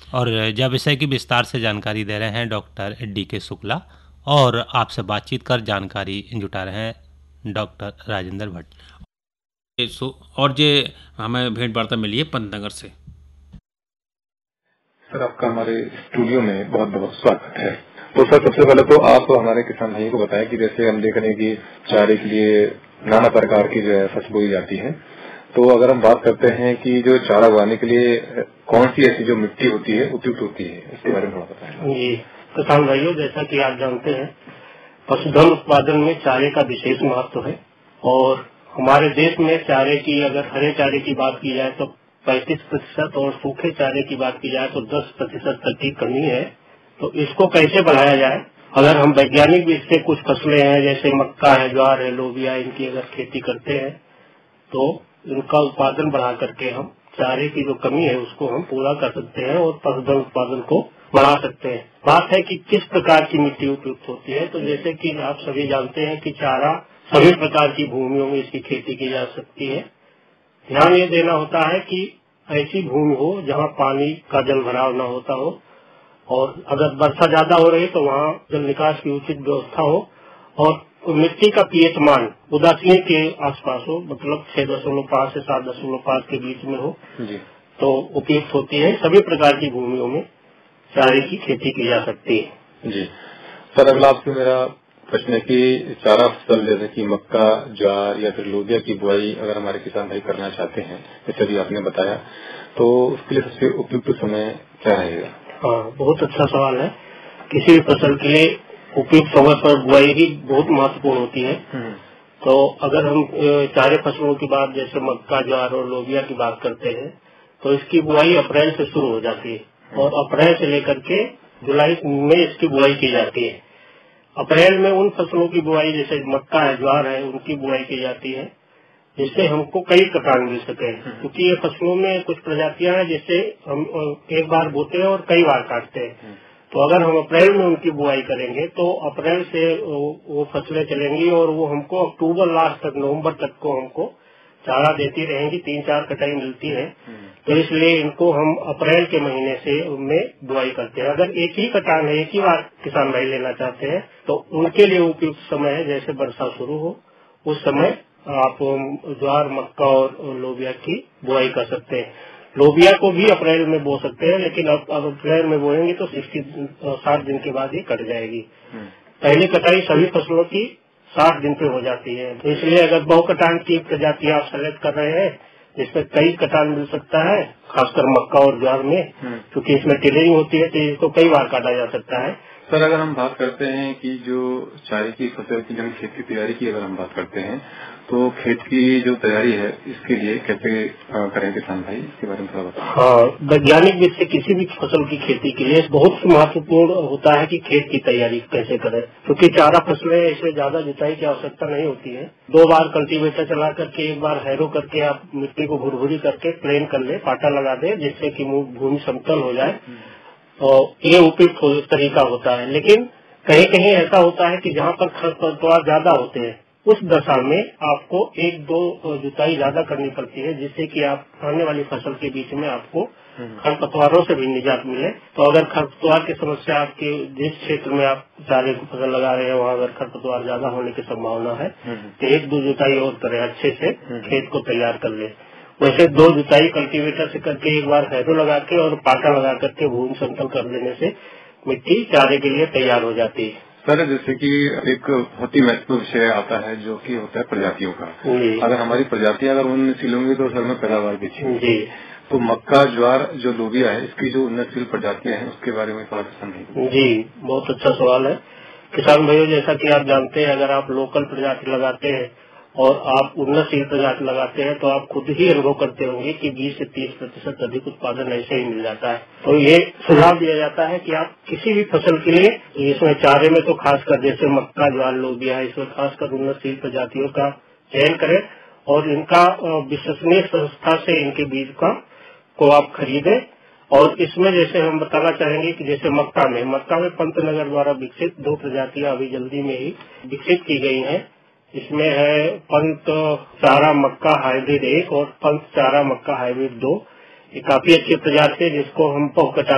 और यह विषय की विस्तार से जानकारी दे रहे हैं डॉक्टर DK शुक्ला और आपसे बातचीत कर जानकारी जुटा रहे हैं डॉक्टर राजेंद्र भट्ट। और जे हमें भेंट वार्ता मिली है पंतनगर से। सर, आपका हमारे स्टूडियो में बहुत बहुत स्वागत है। तो सर, सबसे पहले तो आप हमारे किसान भाइयों को बताएं कि जैसे हम देख रहे हैं कि चारे के लिए नाना प्रकार की जो है फसल बोई जाती है, तो अगर हम बात करते हैं कि जो चारा उगाने के लिए कौन सी ऐसी जो मिट्टी होती है उपयुक्त होती है, इसके बारे में थोड़ा बताएं। जी किसान भाइयों, जैसा कि आप जानते हैं पशुधन उत्पादन में चारे का विशेष महत्व है और हमारे देश में चारे की, अगर हरे चारे की बात की जाए तो 35% और सूखे चारे की बात की जाए तो 10% तक की कमी है। तो इसको कैसे बढ़ाया जाए? अगर हम वैज्ञानिक भी इससे कुछ फसलें हैं जैसे मक्का है, ज्वार है, लोबिया, इनकी अगर खेती करते हैं तो इनका उत्पादन बढ़ा करके हम चारे की जो कमी है उसको हम पूरा कर सकते हैं और पशुधन उत्पादन को बढ़ा सकते हैं। बात है कि किस प्रकार की मिट्टी उपयुक्त होती है, तो जैसे कि आप सभी जानते हैं कि चारा सभी प्रकार की भूमियों में इसकी खेती की जा सकती है। ध्यान ये देना होता है कि ऐसी भूमि हो जहाँ पानी का जल भराव न होता हो और अगर वर्षा ज्यादा हो रही तो वहाँ जल निकास की उचित व्यवस्था हो और मिट्टी का पीएच मान उदासीन के आसपास हो, मतलब 6.5 से 7.5 के बीच में हो जी। तो उपयुक्त होती है। सभी प्रकार की भूमियों में चारे की खेती की जा सकती है। जी सर, अगला आपसे मेरा प्रश्न है कि चारा फसल जैसे कि मक्का, ज्वार या फिर लोबिया की बुआई अगर हमारे किसान भाई करना चाहते हैं, जैसे भी आपने बताया, तो उसके लिए सबसे उपयुक्त समय क्या रहेगा? हाँ, बहुत अच्छा सवाल है। किसी भी फसल के लिए उपयुक्त समय पर बुआई ही बहुत महत्वपूर्ण होती है। तो अगर हम चारे फसलों की बात जैसे मक्का, ज्वार और लोबिया की बात करते हैं तो इसकी बुआई अप्रैल से शुरू हो जाती है और अप्रैल से लेकर के जुलाई में इसकी बुआई की जाती है। अप्रैल में उन फसलों की बुआई जैसे मक्का है, ज्वार है, उनकी बुआई की जाती है जिससे हमको कई कटान मिल सके, क्योंकि ये फसलों में कुछ प्रजातियां हैं जिससे हम एक बार बोते हैं और कई बार काटते हैं। तो अगर हम अप्रैल में उनकी बुआई करेंगे तो अप्रैल से वो फसलें चलेंगी और वो हमको अक्टूबर लास्ट तक, नवंबर तक को हमको चारा देती रहेंगी, 3-4 कटाई मिलती है। तो इसलिए इनको हम अप्रैल के महीने से उनमें बुआई करते हैं। अगर एक ही कटान है, एक ही बार किसान भाई लेना चाहते हैं तो उनके लिए उपयुक्त समय है जैसे वर्षा शुरू हो उस समय आप ज्वार, मक्का और लोबिया की बुआई कर सकते हैं। लोबिया को भी अप्रैल में बो सकते हैं, लेकिन अब अप्रैल में बोएंगे तो 60 दिन के बाद ही कट जाएगी। पहली कटाई सभी फसलों की 60 दिन पे हो जाती है। तो इसलिए अगर बहुकटान की प्रजाति आप सेलेक्ट कर रहे हैं जिसमें कई कटान मिल सकता है, खासकर मक्का और ज्वार में, क्योंकि इसमें टिलरिंग होती है तो इसको कई बार काटा जा सकता है। सर, अगर हम बात करते हैं कि जो चारे की फसल की, जब खेत की तैयारी की अगर हम बात करते हैं तो खेत की जो तैयारी है इसके लिए कैसे करें किसान भाई, इसके बारे में थोड़ा बताएं। हाँ, वैज्ञानिक विधि से किसी भी फसल की खेती के लिए बहुत महत्वपूर्ण होता है कि खेत की तैयारी कैसे करें, क्योंकि चारा फसलें इसमें ज्यादा जुताई की आवश्यकता नहीं होती है। 2 बार कल्टीवेटर चला करके, 1 बार हैरो करके आप मिट्टी को भुरभुरी करके प्लेन कर ले, पाटा लगा दे जिससे कि भूमि समतल हो जाए और ये उपयुक्त तरीका होता है। लेकिन कहीं कहीं ऐसा होता है कि जहाँ पर खरपतवार ज्यादा होते हैं उस दशा में आपको 1-2 जुताई ज्यादा करनी पड़ती है जिससे कि आप आने वाली फसल के बीच में आपको खरपतवारों से भी निजात मिले। तो अगर खरपतवार की समस्या आपके जिस क्षेत्र में आप चारे की फसल लगा रहे हैं वहाँ अगर खरपतवार ज्यादा होने की संभावना है तो 1-2 जुताई और करें, अच्छे से खेत को तैयार कर ले। वैसे 2 जुताई कल्टीवेटर से करके, 1 बार हैरो लगा के और पाटा लगा करके भूमि समतल कर देने से मिट्टी चारे के लिए तैयार हो जाती है। सर, जैसे कि एक बहुत ही महत्वपूर्ण विषय आता है जो कि होता है प्रजातियों का। अगर हमारी प्रजातियां अगर उन्नतशील होंगी तो सर में पैदावार भी अच्छी होगी। तो मक्का, ज्वार, जो लोबिया है, इसकी जो उन्नतशील प्रजातियां हैं उसके बारे में थोड़ा समझें। जी, बहुत अच्छा सवाल है किसान भाइयों। जैसा कि आप जानते हैं, अगर आप लोकल प्रजाति लगाते हैं और आप उन्नतशील प्रजाति लगाते हैं तो आप खुद ही अनुभव करते होंगे कि 20 से 30% अधिक उत्पादन ऐसे ही मिल जाता है। तो ये सुझाव दिया जाता है कि आप किसी भी फसल के लिए, इसमें चारे में तो खासकर जैसे मक्का, ज्वार, लोबिया है, इसमें खासकर उन्नतशील प्रजातियों का चयन करें और इनका विश्वसनीय संस्था से इनके बीज को आप खरीदें। और इसमें जैसे हम बताना चाहेंगे कि जैसे मक्का में पंतनगर द्वारा विकसित 2 प्रजातियां अभी जल्दी में ही विकसित की गई हैं। इसमें है पंत चारा मक्का हाइब्रिड 1 और पंत चारा मक्का हाइब्रिड 2। ये काफी अच्छी प्रजाति है जिसको हम बहुकटान